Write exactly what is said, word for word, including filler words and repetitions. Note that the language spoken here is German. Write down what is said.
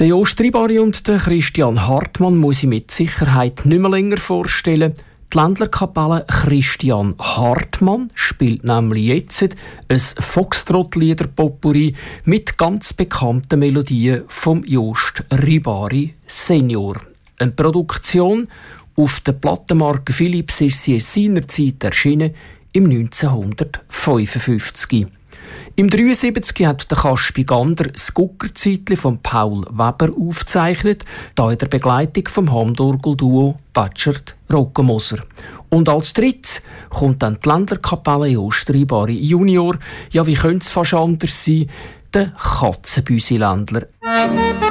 Der Jost Ribari und der Christian Hartmann muss ich mit Sicherheit nicht mehr länger vorstellen. Die Ländlerkapelle Christian Hartmann spielt nämlich jetzt ein Foxtrot-Lieder-Potpourri mit ganz bekannten Melodien vom Jost Ribari Senior. Eine Produktion auf der Plattenmarke Philips ist sie seinerzeit erschienen im neunzehnhundertfünfundfünfzig. Im neunzehnhundertdreiundsiebzig hat der Kaspi Gander das Guckerzeitli von Paul Weber aufgezeichnet, da in der Begleitung vom Handorgelduo Batschert Rockemoser. Und als drittes kommt dann die Ländlerkapelle Jost Ribari Junior. Ja, wie könnte es fast anders sein? Der Katzenbüsi-Ländler.